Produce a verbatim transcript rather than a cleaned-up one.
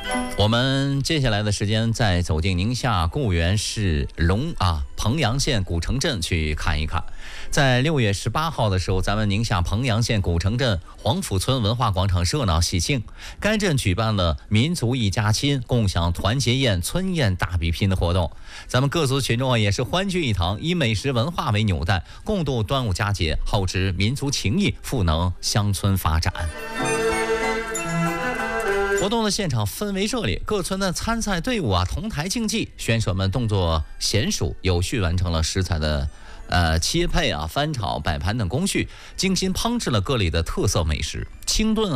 我们接下来的时间再走进宁夏固原市龙啊彭阳县古城镇去看一看。在六月十八号的时候，咱们宁夏彭阳县古城镇黄府村文化广场热闹喜庆，该镇举办了民族一家亲、共享团结宴、村宴大比拼的活动。咱们各族群众啊也是欢聚一堂，以美食文化为纽带，共度端午佳节，厚植民族情谊，赋能乡村发展。活动的现场氛围热烈，各村的参赛队伍啊同台竞技，选手们动作娴熟，有序完成了食材的呃切配啊、翻炒、摆盘等工序，精心烹制了各里的特色美食。清炖